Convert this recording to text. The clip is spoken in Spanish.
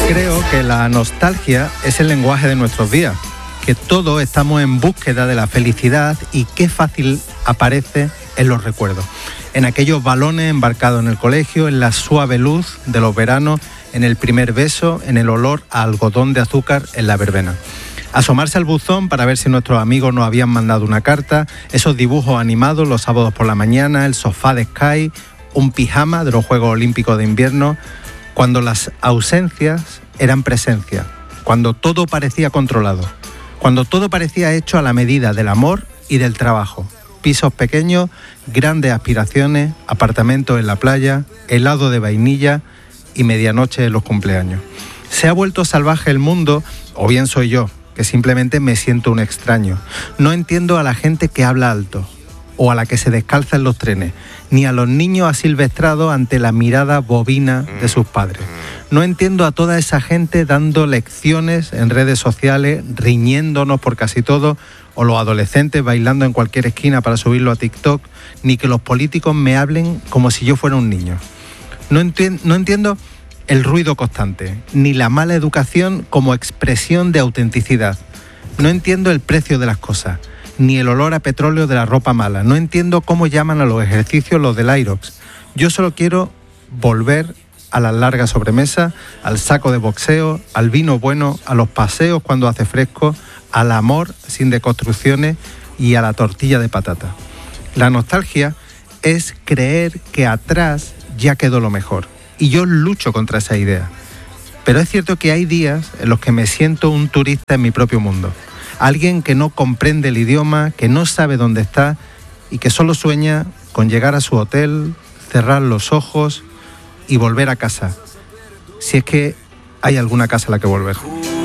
Creo que la nostalgia es el lenguaje de nuestros días, que todos estamos en búsqueda de la felicidad y qué fácil aparece en los recuerdos. En aquellos balones embarcados en el colegio, en la suave luz de los veranos, en el primer beso, en el olor a algodón de azúcar en la verbena. Asomarse al buzón para ver si nuestros amigos nos habían mandado una carta, esos dibujos animados los sábados por la mañana, el sofá de Sky, un pijama de los Juegos Olímpicos de Invierno, cuando las ausencias eran presencia, cuando todo parecía controlado, cuando todo parecía hecho a la medida del amor y del trabajo. Pisos pequeños, grandes aspiraciones, apartamentos en la playa, helado de vainilla y medianoche en los cumpleaños. ¿Se ha vuelto salvaje el mundo o bien soy yo, que simplemente me siento un extraño? No entiendo a la gente que habla alto o a la que se descalza en los trenes, ni a los niños asilvestrados ante la mirada bobina de sus padres. No entiendo a toda esa gente dando lecciones en redes sociales, riñéndonos por casi todo, o los adolescentes bailando en cualquier esquina para subirlo a TikTok, ni que los políticos me hablen como si yo fuera un niño. No entiendo el ruido constante, ni la mala educación como expresión de autenticidad. No entiendo el precio de las cosas, ni el olor a petróleo de la ropa mala. No entiendo cómo llaman a los ejercicios los del Aerox. Yo solo quiero volver a las largas sobremesas, al saco de boxeo, al vino bueno, a los paseos cuando hace fresco, al amor sin deconstrucciones y a la tortilla de patata. La nostalgia es creer que atrás ya quedó lo mejor. Y yo lucho contra esa idea. Pero es cierto que hay días en los que me siento un turista en mi propio mundo. Alguien que no comprende el idioma, que no sabe dónde está y que solo sueña con llegar a su hotel, cerrar los ojos y volver a casa. Si es que hay alguna casa a la que volver.